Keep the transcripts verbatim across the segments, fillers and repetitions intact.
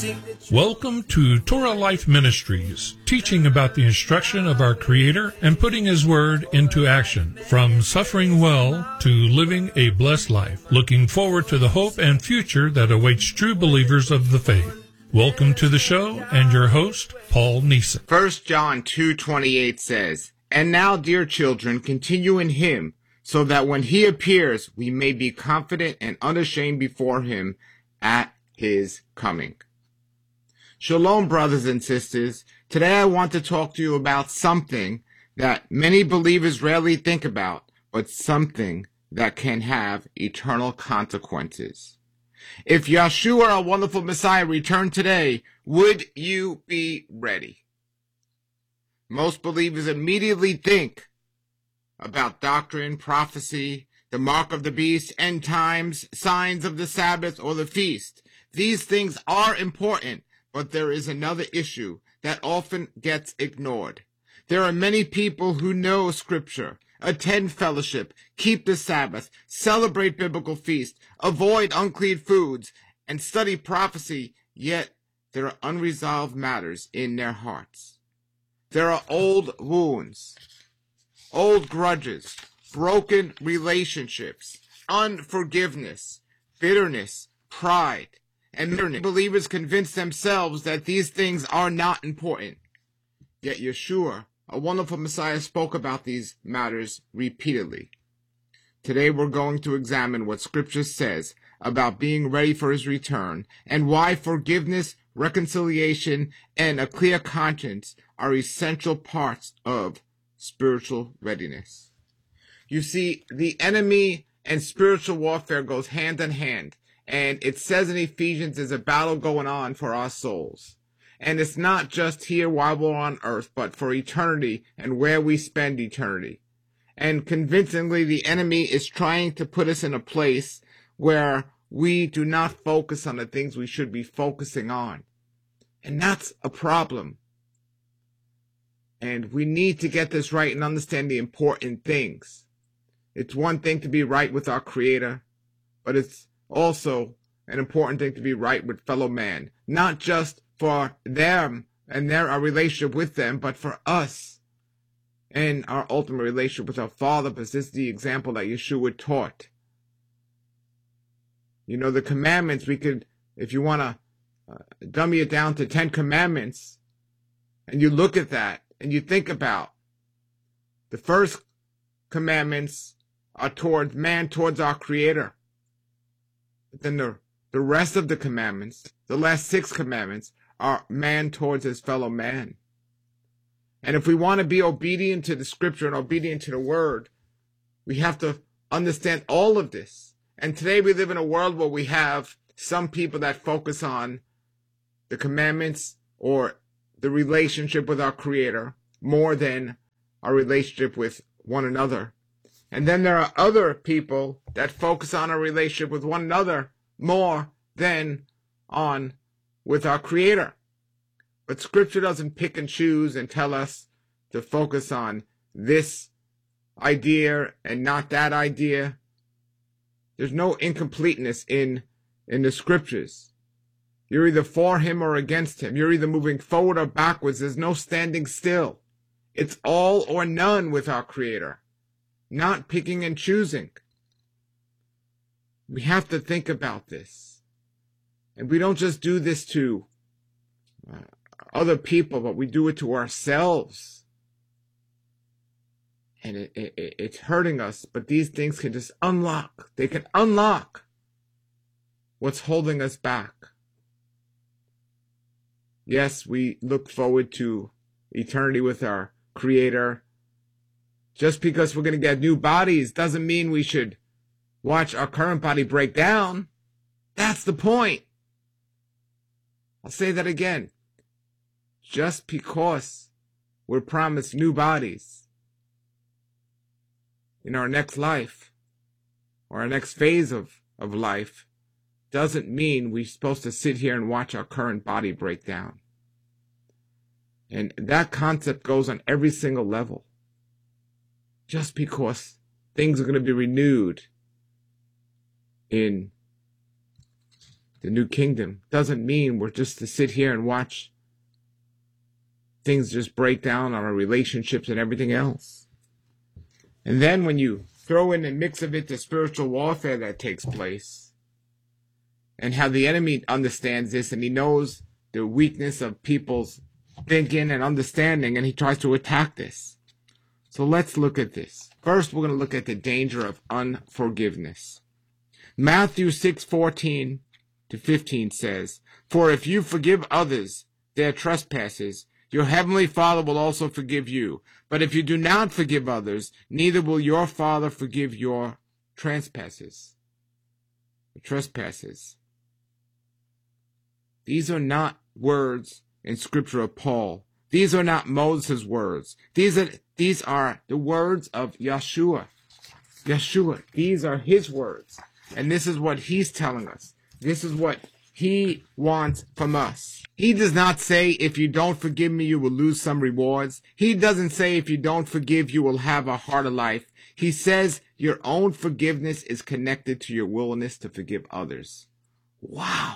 Welcome to Torah Life Ministries, teaching about the instruction of our Creator and putting His Word into action, from suffering well to living a blessed life, looking forward to the hope and future that awaits true believers of the faith. Welcome to the show, and your host, Paul Neeson. First John two twenty-eight says, "And now, dear children, continue in Him, so that when He appears, we may be confident and unashamed before Him at His coming." Shalom, brothers and sisters. Today I want to talk to you about something that many believers rarely think about, but something that can have eternal consequences. If Yeshua, our wonderful Messiah, returned today, would you be ready? Most believers immediately think about doctrine, prophecy, the mark of the beast, end times, signs of the Sabbath or the feast. These things are important, but there is another issue that often gets ignored. There are many people who know Scripture, attend fellowship, keep the Sabbath, celebrate biblical feasts, avoid unclean foods, and study prophecy, yet there are unresolved matters in their hearts. There are old wounds, old grudges, broken relationships, unforgiveness, bitterness, pride, and many believers convince themselves that these things are not important. Yet Yeshua, a wonderful Messiah, spoke about these matters repeatedly. Today we're going to examine what Scripture says about being ready for His return, and why forgiveness, reconciliation, and a clear conscience are essential parts of spiritual readiness. You see, the enemy and spiritual warfare goes hand in hand. And it says in Ephesians, there's a battle going on for our souls. And it's not just here while we're on earth, but for eternity and where we spend eternity. And convincingly, the enemy is trying to put us in a place where we do not focus on the things we should be focusing on. And that's a problem. And we need to get this right and understand the important things. It's one thing to be right with our Creator, but it's also an important thing to be right with fellow man, not just for them and their our relationship with them, but for us and our ultimate relationship with our Father, because this is the example that Yeshua taught. You know, the commandments, we could, if you want to uh, dummy it down to ten commandments, and you look at that and you think about the first commandments are towards man, towards our Creator. But then the, the rest of the commandments, the last six commandments, are man towards his fellow man. And if we want to be obedient to the Scripture and obedient to the Word, we have to understand all of this. And today we live in a world where we have some people that focus on the commandments or the relationship with our Creator more than our relationship with one another. And then there are other people that focus on our relationship with one another more than on with our Creator. But Scripture doesn't pick and choose and tell us to focus on this idea and not that idea. There's no incompleteness in, in the Scriptures. You're either for Him or against Him. You're either moving forward or backwards. There's no standing still. It's all or none with our Creator. Not picking and choosing. We have to think about this. And we don't just do this to uh, other people, but we do it to ourselves. And it, it, it's hurting us, but these things can just unlock. They can unlock what's holding us back. Yes, we look forward to eternity with our Creator. Just because we're going to get new bodies doesn't mean we should watch our current body break down. That's the point. I'll say that again. Just because we're promised new bodies in our next life or our next phase of, of life doesn't mean we're supposed to sit here and watch our current body break down. And that concept goes on every single level. Just because things are going to be renewed in the new kingdom doesn't mean we're just to sit here and watch things just break down on our relationships and everything else. And then when you throw in the mix of it the spiritual warfare that takes place, and how the enemy understands this, and he knows the weakness of people's thinking and understanding, and he tries to attack this. So let's look at this. First, we're going to look at the danger of unforgiveness. Matthew six fourteen to fifteen says, "For if you forgive others their trespasses, your heavenly Father will also forgive you. But if you do not forgive others, neither will your Father forgive your trespasses." The trespasses. These are not words in Scripture of Paul. These are not Moses' words. These are these are the words of Yeshua. Yeshua. These are his words. And this is what he's telling us. This is what he wants from us. He does not say, if you don't forgive me, you will lose some rewards. He doesn't say, if you don't forgive, you will have a harder life. He says, your own forgiveness is connected to your willingness to forgive others. Wow.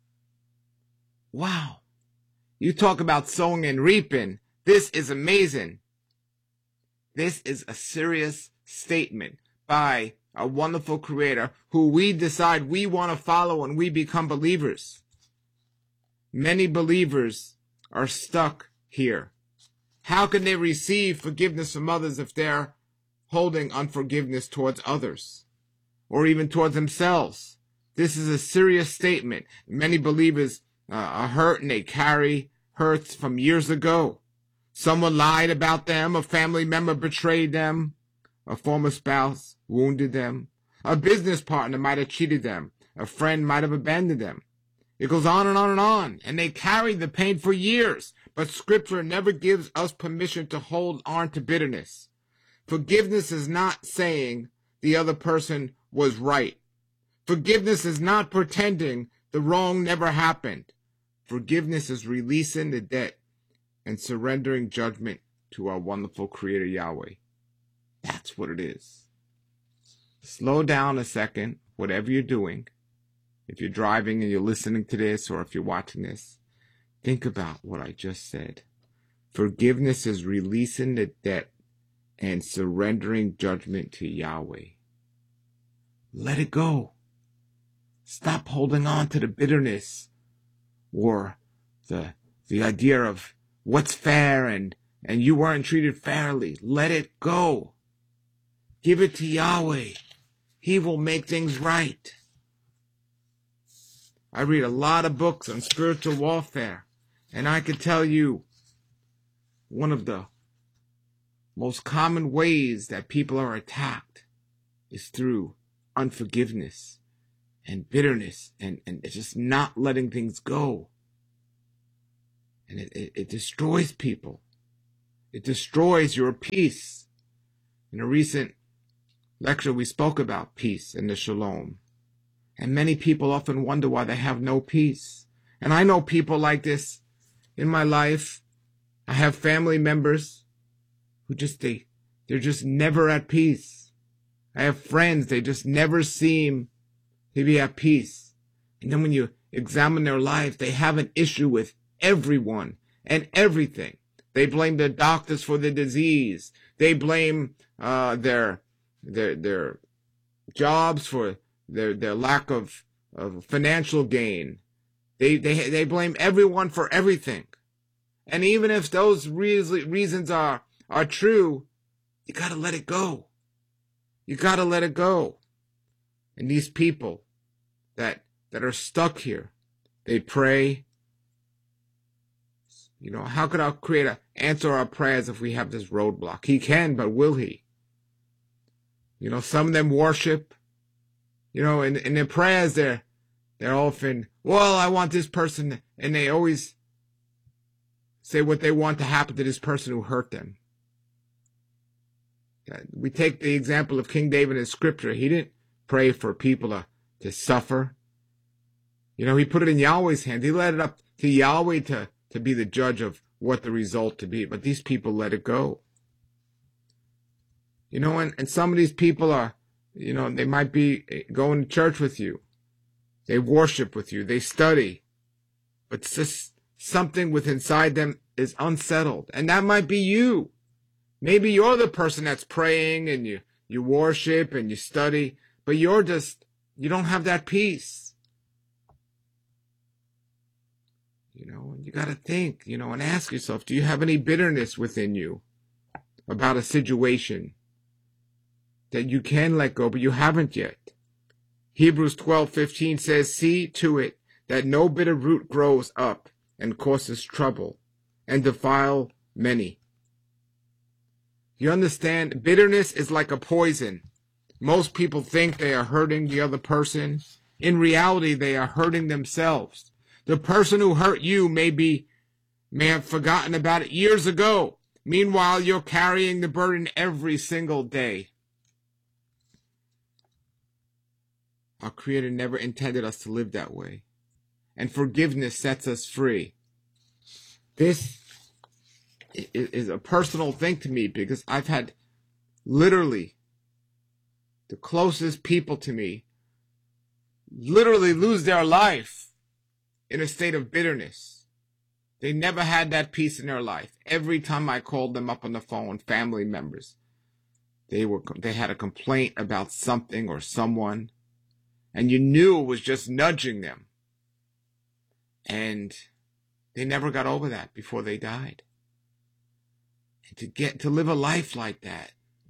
Wow. You talk about sowing and reaping. This is amazing. This is a serious statement by a wonderful creator who we decide we want to follow when we become believers. Many believers are stuck here. How can they receive forgiveness from others if they're holding unforgiveness towards others or even towards themselves? This is a serious statement. Many believers uh, are hurt and they carry hurts from years ago. Someone lied about them, a family member betrayed them, a former spouse wounded them, a business partner might have cheated them, a friend might have abandoned them. It goes on and on and on, and they carry the pain for years. But Scripture never gives us permission to hold on to bitterness. Forgiveness is not saying the other person was right. Forgiveness is not pretending the wrong never happened. Forgiveness is releasing the debt and surrendering judgment to our wonderful Creator Yahweh. That's what it is. Slow down a second, whatever you're doing. If you're driving and you're listening to this, or if you're watching this, think about what I just said. Forgiveness is releasing the debt and surrendering judgment to Yahweh. Let it go. Stop holding on to the bitterness or the the idea of what's fair and, and you weren't treated fairly. Let it go. Give it to Yahweh. He will make things right. I read a lot of books on spiritual warfare, and I can tell you one of the most common ways that people are attacked is through unforgiveness and bitterness and, and just not letting things go. And it, it, it destroys people. It destroys your peace. In a recent lecture, we spoke about peace and the shalom. And many people often wonder why they have no peace. And I know people like this in my life. I have family members who just, they, they're just never at peace. I have friends, they just never seem to be at peace. And then when you examine their lives, they have an issue with everyone and everything. They blame their doctors for the disease. They blame uh, their their their jobs for their their lack of, of financial gain. They they they blame everyone for everything. And even if those reasons are are true, you gotta let it go. You gotta let it go. And these people that that are stuck here, they pray. You know, how could our Creator answer our prayers if we have this roadblock? He can, but will He? You know, some of them worship. You know, in, in their prayers, they're, they're often, well, I want this person, and they always say what they want to happen to this person who hurt them. We take the example of King David in Scripture. He didn't pray for people to, to suffer. You know, he put it in Yahweh's hand. He let it up to Yahweh to, to be the judge of what the result to be. But these people let it go. You know, and, and some of these people are, you know, they might be going to church with you. They worship with you. They study. But it's just something within inside them is unsettled. And that might be you. Maybe you're the person that's praying and you, you worship and you study, but you're just, you don't have that peace. You know, and you got to think, you know, and ask yourself, do you have any bitterness within you about a situation that you can let go, but you haven't yet? Hebrews twelve fifteen says, see to it that no bitter root grows up and causes trouble and defile many. You understand? Bitterness is like a poison. Most people think they are hurting the other person. In reality, they are hurting themselves. The person who hurt you may be, may have forgotten about it years ago. Meanwhile, you're carrying the burden every single day. Our Creator never intended us to live that way. And forgiveness sets us free. This is a personal thing to me because I've had literally the closest people to me literally lose their life in a state of bitterness. They never had that peace in their life. Every time I called them up on the phone, family members, they were they had a complaint about something or someone, and you knew it was just nudging them. And they never got over that before they died. And to get to live a life like that,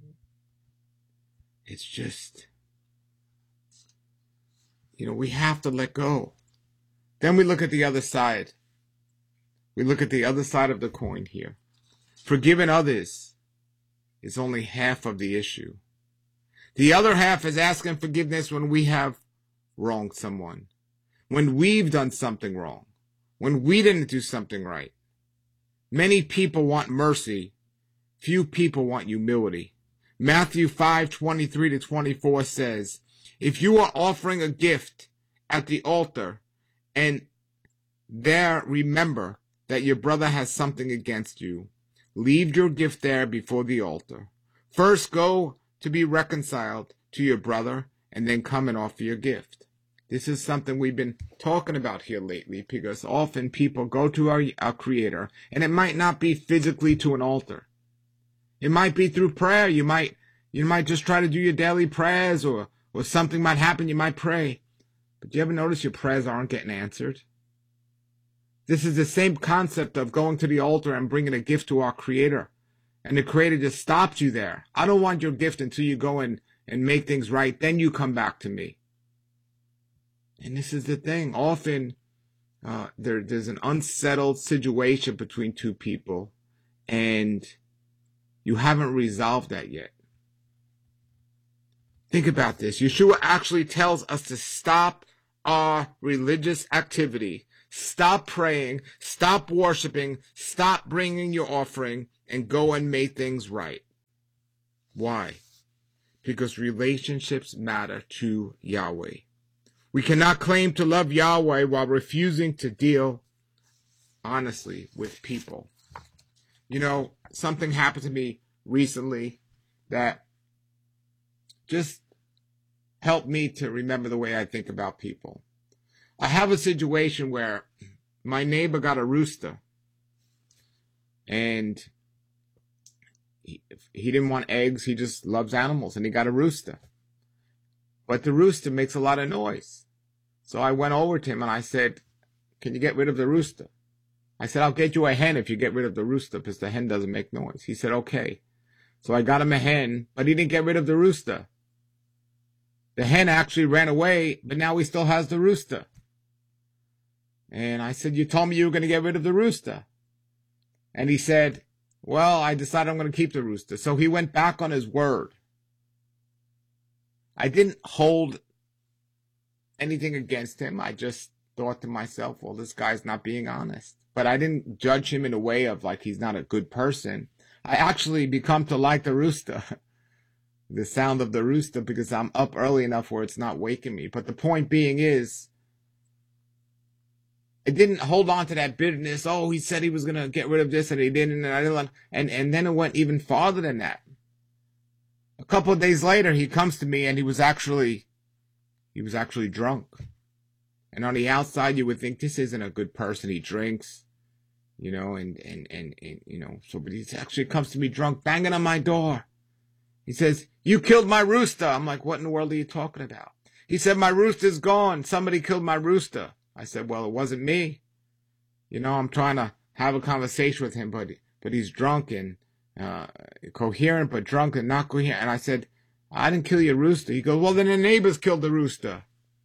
it's just, you know, we have to let go. Then we look at the other side. We look at the other side of the coin here. Forgiving others is only half of the issue. The other half is asking forgiveness when we have wronged someone, when we've done something wrong, when we didn't do something right. Many people want mercy. Few people want humility. Matthew five twenty-three to twenty-four says, if you are offering a gift at the altar and there remember that your brother has something against you, leave your gift there before the altar. First go to be reconciled to your brother and then come and offer your gift. This is something we've been talking about here lately because often people go to our, our Creator and it might not be physically to an altar. It might be through prayer. You might, you might just try to do your daily prayers or, or something might happen. You might pray. But do you ever notice your prayers aren't getting answered? This is the same concept of going to the altar and bringing a gift to our Creator. And the Creator just stops you there. I don't want your gift until you go and, and make things right. Then you come back to me. And this is the thing. Often uh, there, there's an unsettled situation between two people. And you haven't resolved that yet. Think about this. Yeshua actually tells us to stop our religious activity. Stop praying. Stop worshiping. Stop bringing your offering and go and make things right. Why? Because relationships matter to Yahweh. We cannot claim to love Yahweh while refusing to deal honestly with people. You know, something happened to me recently that just helped me to remember the way I think about people. I have a situation where my neighbor got a rooster and he, he didn't want eggs. He just loves animals and he got a rooster. But the rooster makes a lot of noise. So I went over to him and I said, can you get rid of the rooster? I said, I'll get you a hen if you get rid of the rooster because the hen doesn't make noise. He said, okay. So I got him a hen, but he didn't get rid of the rooster. The hen actually ran away, but now he still has the rooster. And I said, you told me you were going to get rid of the rooster. And he said, well, I decided I'm going to keep the rooster. So he went back on his word. I didn't hold anything against him. I just thought to myself, well, this guy's not being honest. But I didn't judge him in a way of like he's not a good person. I actually become to like the rooster, the sound of the rooster, because I'm up early enough where it's not waking me. But the point being is, I didn't hold on to that bitterness. Oh, he said he was going to get rid of this and he didn't. And, I didn't, and, and then it went even farther than that. A couple of days later, he comes to me and he was actually, he was actually drunk. And on the outside, you would think this isn't a good person. He drinks, you know, and, and, and, and you know, so, but he actually comes to me drunk, banging on my door. He says, "You killed my rooster." I'm like, "What in the world are you talking about?" He said, "My rooster's gone. Somebody killed my rooster." I said, "Well, it wasn't me." You know, I'm trying to have a conversation with him, but, but he's drunk and, uh, coherent, but drunk and not coherent. And I said, "I didn't kill your rooster." He goes, "Well, then the neighbors killed the rooster."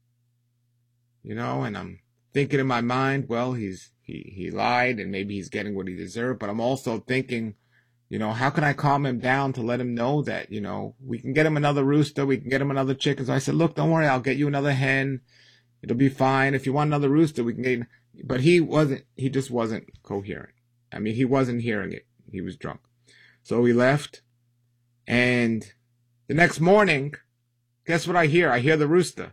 You know, and I'm thinking in my mind, well, he's, he, he lied and maybe he's getting what he deserved. But I'm also thinking, you know, how can I calm him down to let him know that, you know, we can get him another rooster. We can get him another chicken. So I said, "Look, don't worry. I'll get you another hen. It'll be fine. If you want another rooster, we can get," but he wasn't, he just wasn't coherent. I mean, he wasn't hearing it. He was drunk. So we left. And the next morning, guess what I hear? I hear the rooster.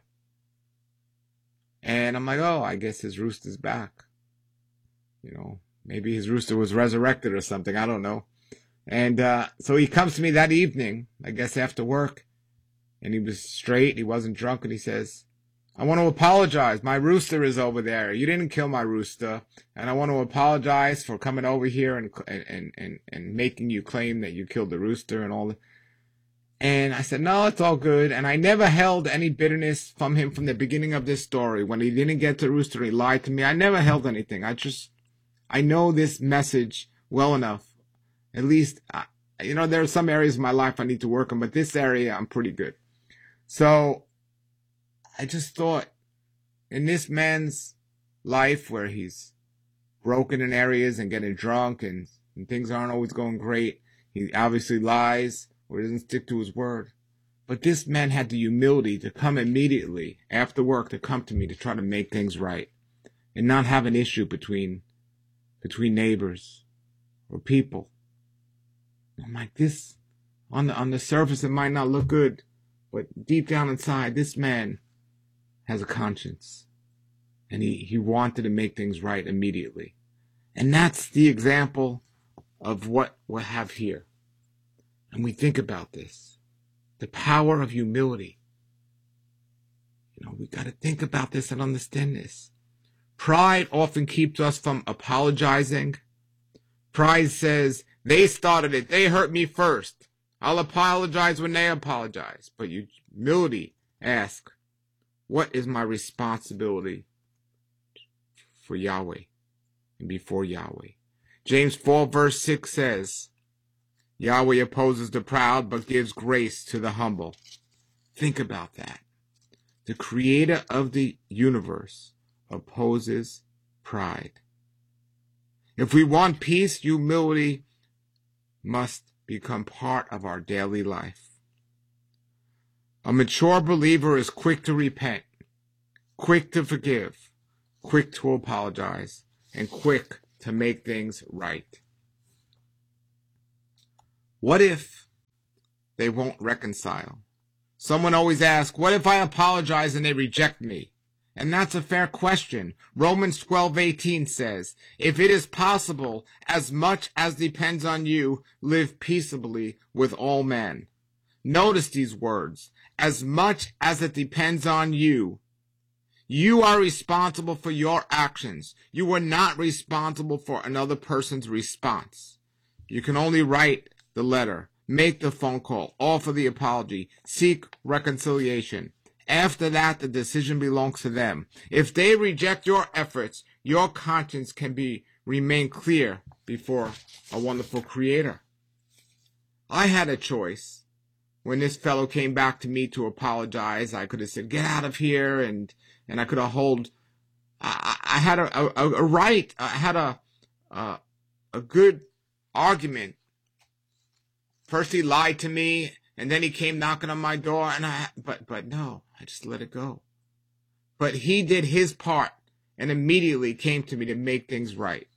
And I'm like, oh, I guess his rooster's back. You know, maybe his rooster was resurrected or something. I don't know. And uh, so he comes to me that evening, I guess after work, and he was straight. He wasn't drunk. And he says, "I want to apologize. My rooster is over there. You didn't kill my rooster. And I want to apologize for coming over here and and and, and making you claim that you killed the rooster and all that." And I said, "No, it's all good." And I never held any bitterness from him from the beginning of this story. When he didn't get the rooster, he lied to me. I never held anything. I just, I know this message well enough. At least, you know, there are some areas of my life I need to work on, but this area, I'm pretty good. So I just thought, in this man's life where he's broken in areas and getting drunk and, and things aren't always going great, he obviously lies or doesn't stick to his word. But this man had the humility to come immediately after work, to come to me to try to make things right and not have an issue between, between neighbors or people. I'm like, this, on the, on the surface, it might not look good, but deep down inside, this man has a conscience, and he, he wanted to make things right immediately. And that's the example of what we have here. And we think about this, the power of humility. You know, we got to think about this and understand this. Pride often keeps us from apologizing. Pride says, "They started it. They hurt me first. I'll apologize when they apologize." But humility asks, what is my responsibility for Yahweh and before Yahweh? James four verse six says, "Yahweh opposes the proud, but gives grace to the humble." Think about that. The creator of the universe opposes pride. If we want peace, humility must become part of our daily life. A mature believer is quick to repent, quick to forgive, quick to apologize, and quick to make things right. What if they won't reconcile? Someone always asks, what if I apologize and they reject me? And that's a fair question. Romans twelve eighteen says, "If it is possible, as much as depends on you, live peaceably with all men." Notice these words, as much as it depends on you. You are responsible for your actions. You are not responsible for another person's response. You can only write the letter, make the phone call, offer the apology, seek reconciliation. After that, the decision belongs to them. If they reject your efforts, your conscience can be remain clear before a wonderful creator. I had a choice. When this fellow came back to me to apologize, I could have said, "Get out of here," and and I could have hold. I, I had a, a, a right. I had a, a a good argument. First he lied to me, and then he came knocking on my door, and I, but, but no, I just let it go. But he did his part and immediately came to me to make things right.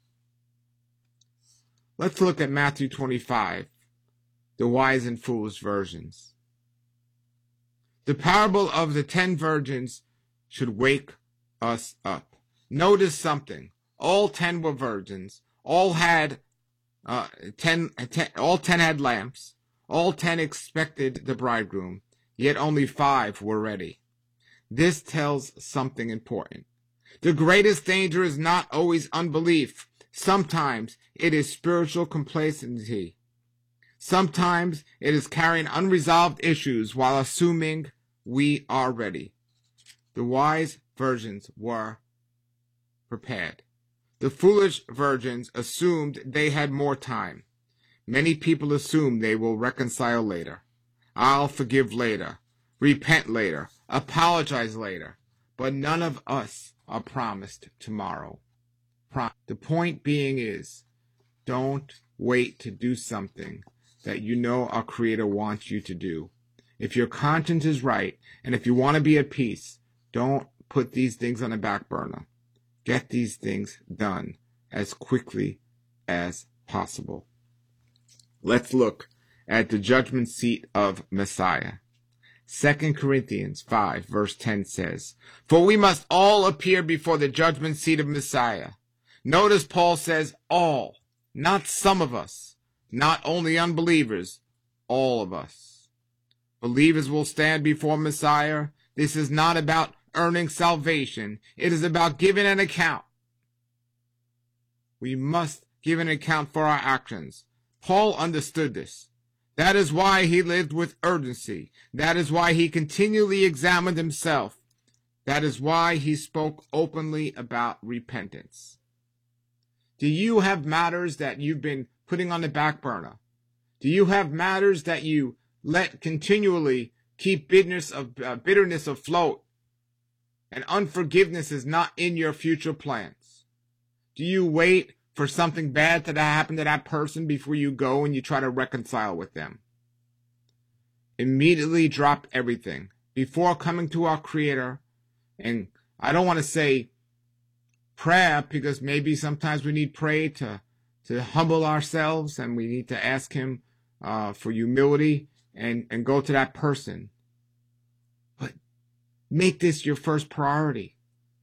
Let's look at Matthew twenty-five, the wise and foolish virgins. The parable of the ten virgins should wake us up. Notice something. All ten were virgins. All had Uh, ten, ten, all ten had lamps. All ten expected the bridegroom, yet only five were ready. This tells something important. The greatest danger is not always unbelief. Sometimes it is spiritual complacency. Sometimes it is carrying unresolved issues while assuming we are ready. The wise virgins were prepared. The foolish virgins assumed they had more time. Many people assume they will reconcile later. I'll forgive later, repent later, apologize later, but none of us are promised tomorrow. The point being is, don't wait to do something that you know our Creator wants you to do. If your conscience is right, and if you want to be at peace, don't put these things on the back burner. Get these things done as quickly as possible. Let's look at the judgment seat of Messiah. Second Corinthians five verse ten says, "For we must all appear before the judgment seat of Messiah." Notice Paul says all, not some of us, not only unbelievers, all of us. Believers will stand before Messiah. This is not about earning salvation. It is about giving an account. We must give an account for our actions. Paul understood this. That is why he lived with urgency. That is why he continually examined himself. That is why he spoke openly about repentance. Do you have matters that you've been putting on the back burner? Do you have matters that you let continually keep bitterness of uh, bitterness afloat, and unforgiveness is not in your future plans? Do you wait for something bad to happen to that person before you go and you try to reconcile with them? Immediately drop everything before coming to our Creator. And I don't want to say prayer, because maybe sometimes we need prayer to, to humble ourselves, and we need to ask Him uh, for humility and, and go to that person. But make this your first priority.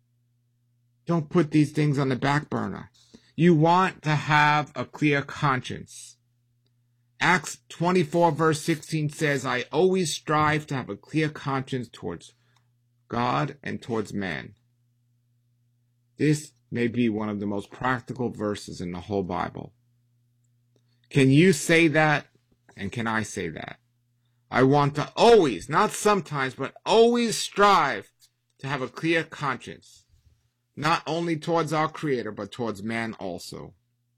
Don't put these things on the back burner. You want to have a clear conscience. Acts twenty-four verse sixteen says, "I always strive to have a clear conscience towards God and towards man." This may be one of the most practical verses in the whole Bible. Can you say that? And can I say that? I want to always, not sometimes, but always strive to have a clear conscience. Not only towards our Creator, but towards man also.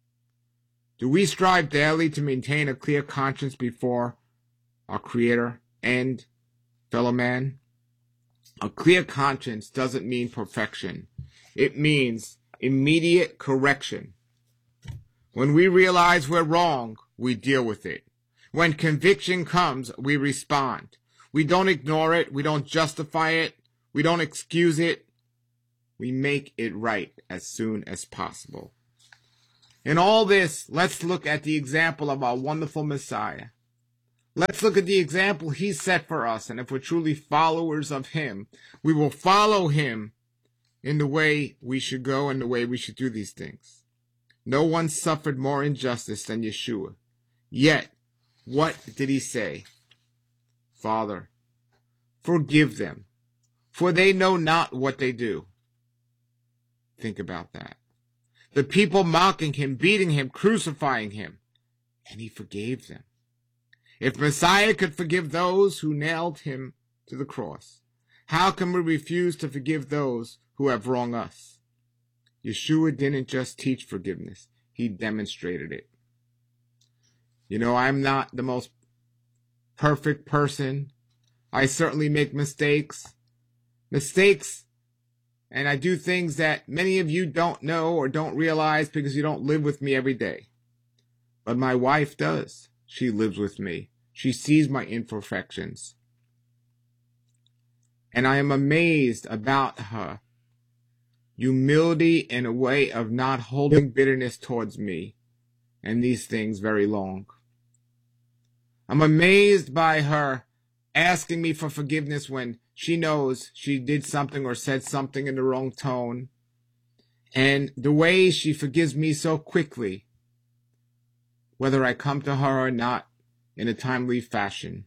Do we strive daily to maintain a clear conscience before our Creator and fellow man? A clear conscience doesn't mean perfection. It means immediate correction. When we realize we're wrong, we deal with it. When conviction comes, we respond. We don't ignore it. We don't justify it. We don't excuse it. We make it right as soon as possible. In all this, let's look at the example of our wonderful Messiah. Let's look at the example He set for us, and if we're truly followers of Him, we will follow Him in the way we should go and the way we should do these things. No one suffered more injustice than Yeshua. Yet, what did He say? "Father, forgive them, for they know not what they do." Think about that. The people mocking Him, beating Him, crucifying Him, and He forgave them. If Messiah could forgive those who nailed Him to the cross, how can we refuse to forgive those who have wronged us? Yeshua didn't just teach forgiveness, He demonstrated it. You know, I'm not the most perfect person. I certainly make mistakes. Mistakes And I do things that many of you don't know or don't realize because you don't live with me every day. But my wife does. She lives with me. She sees my imperfections. And I am amazed about her humility in a way of not holding bitterness towards me and these things very long. I'm amazed by her asking me for forgiveness when she knows she did something or said something in the wrong tone. And the way she forgives me so quickly, whether I come to her or not, in a timely fashion.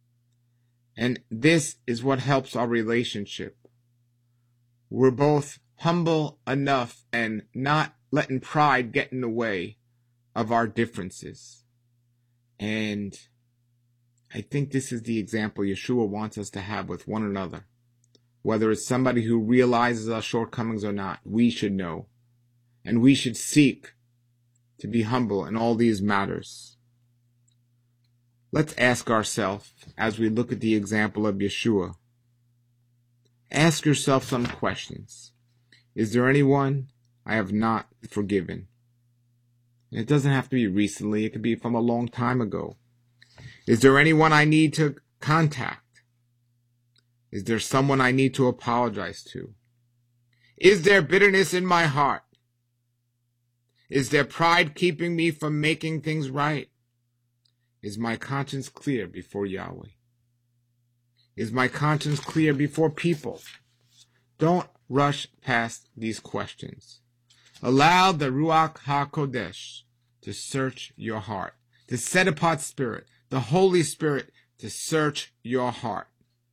And this is what helps our relationship. We're both humble enough and not letting pride get in the way of our differences. And I think this is the example Yeshua wants us to have with one another. Whether it's somebody who realizes our shortcomings or not, we should know. And we should seek to be humble in all these matters. Let's ask ourselves, as we look at the example of Yeshua, ask yourself some questions. Is there anyone I have not forgiven? And it doesn't have to be recently. It could be from a long time ago. Is there anyone I need to contact? Is there someone I need to apologize to? Is there bitterness in my heart? Is there pride keeping me from making things right? Is my conscience clear before Yahweh? Is my conscience clear before people? Don't rush past these questions. Allow the Ruach HaKodesh to search your heart, the set-apart Spirit, the Holy Spirit to search your heart.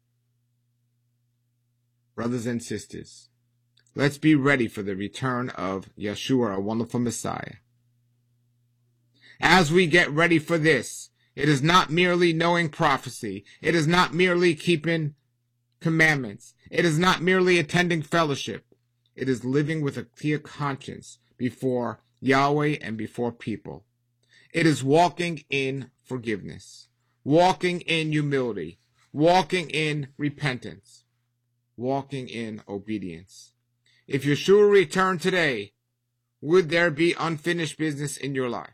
Brothers and sisters, let's be ready for the return of Yeshua, our wonderful Messiah. As we get ready for this, it is not merely knowing prophecy. It is not merely keeping commandments. It is not merely attending fellowship. It is living with a clear conscience before Yahweh and before people. It is walking in forgiveness, walking in humility, walking in repentance, walking in obedience. If Yeshua returned today, would there be unfinished business in your life?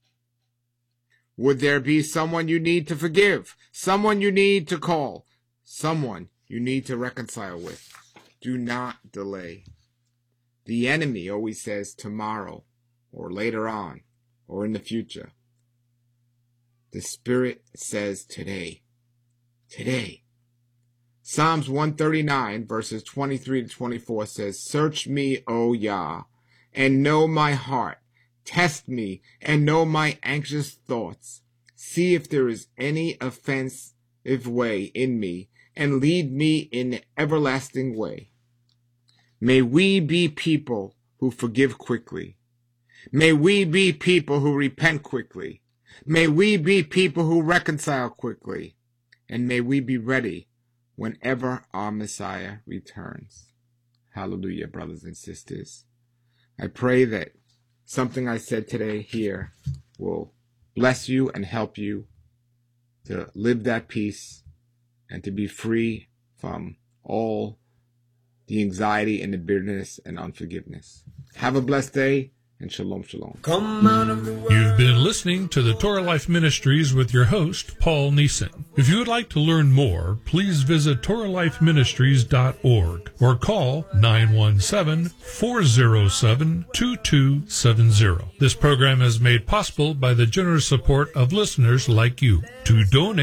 Would there be someone you need to forgive, someone you need to call, someone you need to reconcile with? Do not delay. The enemy always says tomorrow, or later on, or in the future. The Spirit says today. Today. Psalms one thirty-nine, verses twenty-three to twenty-four says, Search me, O Yah, and know my heart. Test me, and know my anxious thoughts. See if there is any offensive way in me, and lead me in the everlasting way. May we be people who forgive quickly. May we be people who repent quickly. May we be people who reconcile quickly. And may we be ready whenever our Messiah returns. Hallelujah, brothers and sisters. I pray that something I said today here will bless you and help you to live that peace and to be free from all the anxiety and the bitterness and unforgiveness. Have a blessed day. And shalom, shalom. You've been listening to the Torah Life Ministries with your host, Paul Neeson. If you would like to learn more, please visit Torah Life Ministries dot org or call nine one seven, four zero seven, two two seven zero. This program is made possible by the generous support of listeners like you. To donate